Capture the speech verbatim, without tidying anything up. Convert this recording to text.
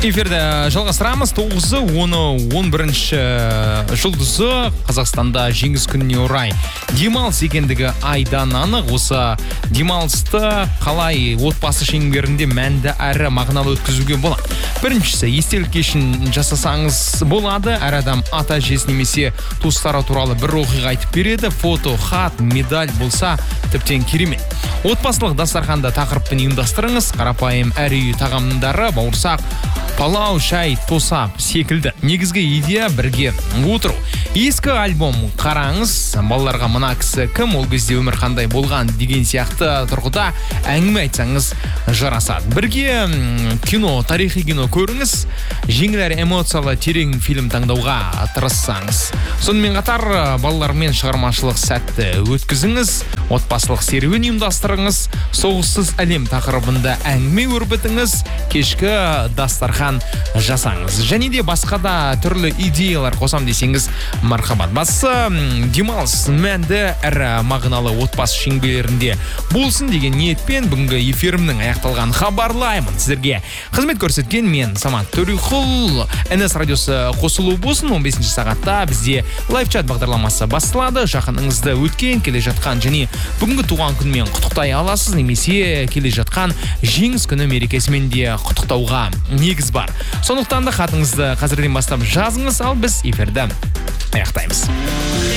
Эфирді жалғастырамыз. тоғызы, оны, он бірінші жұлдызы Қазақстанда жеңіс күніне орай демалыс екендігі айдан анық. Осы демалысты қалай отбасы шеңберінде мәнді әрі мағыналы өткізуге болады. Біріншісі, естелік кешін жасасаңыз болады. Әр адам ата-әжесі немесе туыстары туралы бір оқиға айтып береді. Фото, хат, медаль болса тіптен керемет. Отбасылық дастарханда тақырыппен ұйымдастырыңыз. Қарапайым әр үй тағамдары, бауырсақ, палау, шай, тосап секілді. Негізгі идея бірге отыру. Ескі альбом қараңыз, балаларға мына кісі кім, ол кезде өмір қандай болған деген сияқты тұрғыда әңгіме айтсаңыз жарасады. Бірге кино, тарихи кино көріңіз, жеңіл эмоциялы терең фильм таңдауға тырыссаңыз. Сонымен қатар балалармен шығармашылық сәтті өткізіңіз, отбасылық серуен ұйымдастырыңыз, соғыссыз әлем тақырыбында әңгіме өрбітіңіз, кешкі дастархан жасаңыз. Және де басқа да түрлі идеялар қосам десеңіз мархабат. Басы демалыс мәнді әрі мағыналы отбасы шеңберінде болсын деген ниетпен бүгінгі эфирімнің аяқталған хабарлаймын. Сіздерге қызмет көрсеткен мен Самат Төрехұл. эн эс радиосы қосылу болсын. он бесінші сағатта бізде лайв-чат бағдарламасы басталады. Жақыныңызды өткен, келе жатқан және бүгінгі туған күнмен құттықтай аласыз, немесе келе жатқан жеңіс күні мерекесімен де құттықтауға негіз бар. Сондықтан да хатыңызды қазірден бастап жазыңыз, ал біз эфирді аяқтаймыз.